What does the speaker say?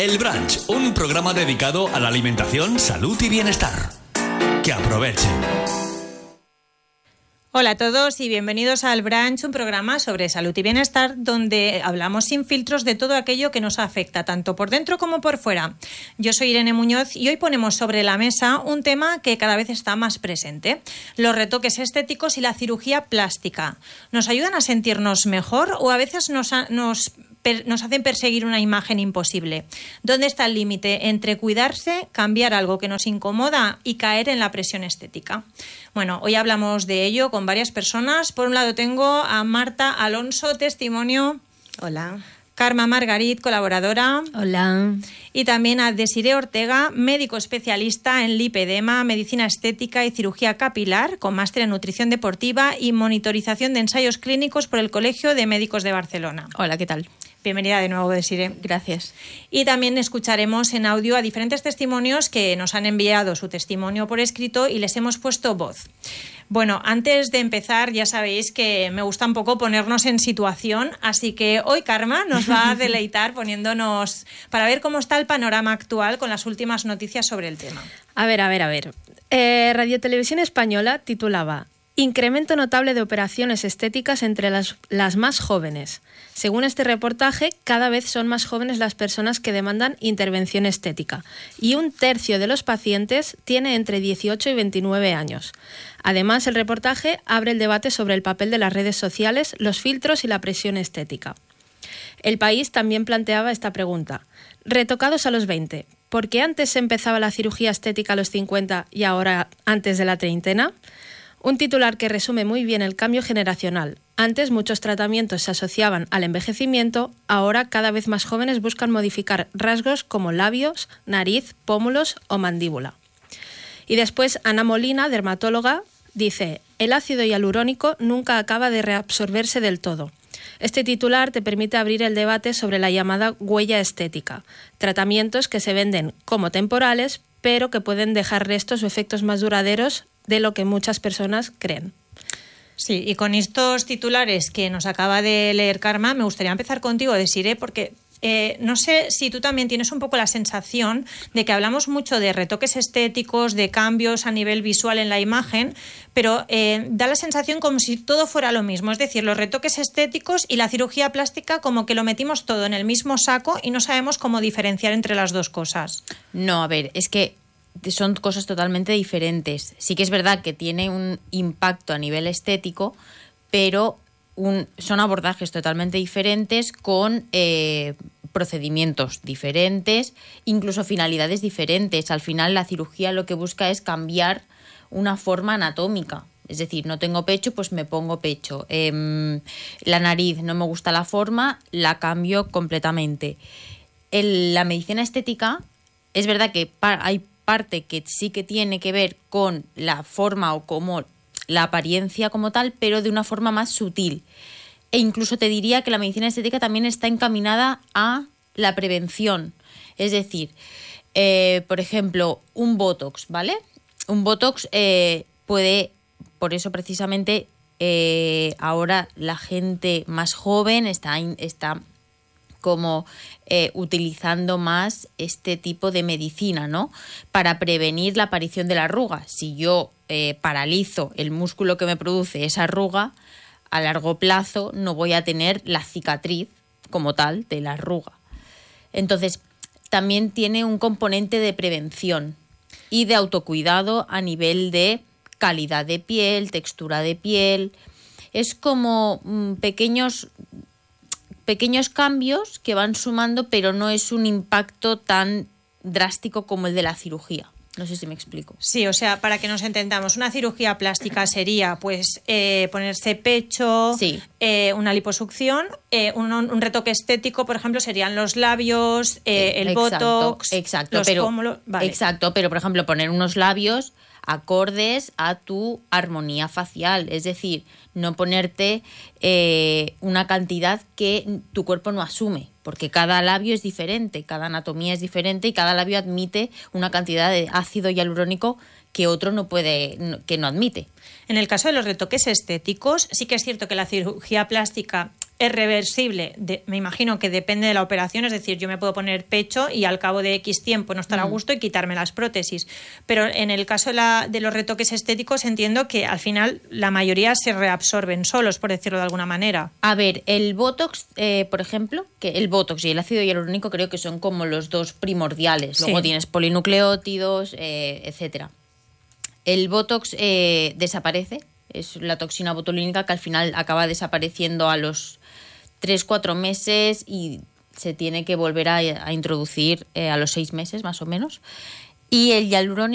El Brunch, un programa dedicado a la alimentación, salud y bienestar. Que aprovechen. Hola a todos y bienvenidos al Brunch, un programa sobre salud y bienestar donde hablamos sin filtros de todo aquello que nos afecta, tanto por dentro como por fuera. Yo soy Irene Muñoz y hoy ponemos sobre la mesa un tema que cada vez está más presente: los retoques estéticos y la cirugía plástica. ¿Nos ayudan a sentirnos mejor o a veces nos hacen perseguir una imagen imposible? ¿Dónde está el límite entre cuidarse, cambiar algo que nos incomoda y caer en la presión estética? Bueno, hoy hablamos de ello con varias personas. Por un lado tengo a Marta Alonso, testimonio. Hola. Karma Margarit, colaboradora. Hola. Y también a Desiree Ortega, médico especialista en lipedema, medicina estética y cirugía capilar, con máster en nutrición deportiva y monitorización de ensayos clínicos por el Colegio de Médicos de Barcelona. Hola, ¿qué tal? Bienvenida de nuevo, Desiree. Gracias. Y también escucharemos en audio a diferentes testimonios que nos han enviado su testimonio por escrito y les hemos puesto voz. Bueno, antes de empezar, ya sabéis que me gusta un poco ponernos en situación, así que hoy Karma nos va a deleitar poniéndonos para ver cómo está el panorama actual con las últimas noticias sobre el tema. A ver. Radio Televisión Española titulaba: Incremento notable de operaciones estéticas entre las más jóvenes. Según este reportaje, cada vez son más jóvenes las personas que demandan intervención estética y 1/3 de los pacientes tiene entre 18 y 29 años. Además, el reportaje abre el debate sobre el papel de las redes sociales, los filtros y la presión estética. El País también planteaba esta pregunta: retocados a los 20, ¿por qué antes se empezaba la cirugía estética a los 50 y ahora antes de la treintena? Un titular que resume muy bien el cambio generacional. Antes muchos tratamientos se asociaban al envejecimiento, ahora cada vez más jóvenes buscan modificar rasgos como labios, nariz, pómulos o mandíbula. Y después Ana Molina, dermatóloga, dice: el ácido hialurónico nunca acaba de reabsorberse del todo. Este titular te permite abrir el debate sobre la llamada huella estética, tratamientos que se venden como temporales, pero que pueden dejar restos o efectos más duraderos de lo que muchas personas creen. Sí, y con estos titulares que nos acaba de leer Karma, me gustaría empezar contigo, Desiree, porque no sé si tú también tienes un poco la sensación de que hablamos mucho de retoques estéticos, de cambios a nivel visual en la imagen, pero da la sensación como si todo fuera lo mismo. Es decir, los retoques estéticos y la cirugía plástica como que lo metimos todo en el mismo saco y no sabemos cómo diferenciar entre las dos cosas. No, a ver, es que son cosas totalmente diferentes. Sí que es verdad que tiene un impacto a nivel estético, pero son abordajes totalmente diferentes con procedimientos diferentes, incluso finalidades diferentes. Al final la cirugía lo que busca es cambiar una forma anatómica. Es decir, no tengo pecho, pues me pongo pecho. La nariz, no me gusta la forma, la cambio completamente. La medicina estética, es verdad que hay parte que sí que tiene que ver con la forma o como la apariencia como tal, pero de una forma más sutil. E incluso te diría que la medicina estética también está encaminada a la prevención. Es decir, por ejemplo, un Botox, ¿vale? Un Botox puede, por eso precisamente ahora la gente más joven está como utilizando más este tipo de medicina, ¿no? Para prevenir la aparición de la arruga. Si yo paralizo el músculo que me produce esa arruga, a largo plazo no voy a tener la cicatriz como tal de la arruga. Entonces, también tiene un componente de prevención y de autocuidado a nivel de calidad de piel, textura de piel. Es como pequeños cambios que van sumando, pero no es un impacto tan drástico como el de la cirugía. No sé si me explico. Sí, o sea, para que nos entendamos, una cirugía plástica sería pues ponerse pecho, sí, una liposucción, un retoque estético, por ejemplo, serían los labios, el Botox, los pómulos. Vale. Exacto, pero por ejemplo, poner unos labios acordes a tu armonía facial, es decir, no ponerte una cantidad que tu cuerpo no asume, porque cada labio es diferente, cada anatomía es diferente y cada labio admite una cantidad de ácido hialurónico que otro no admite. En el caso de los retoques estéticos, sí que es cierto que la cirugía plástica es reversible. Me imagino que depende de la operación, es decir, yo me puedo poner pecho y al cabo de X tiempo no estar a gusto y quitarme las prótesis. Pero en el caso de los retoques estéticos entiendo que al final la mayoría se reabsorben solos, por decirlo de alguna manera. A ver, el Botox, por ejemplo, que el Botox y el ácido hialurónico creo que son como los dos primordiales. Luego tienes polinucleótidos, etcétera. El Botox desaparece, es la toxina botulínica que al final acaba desapareciendo a los 3-4 meses y se tiene que volver a introducir a los 6 meses más o menos. Y el hialurónico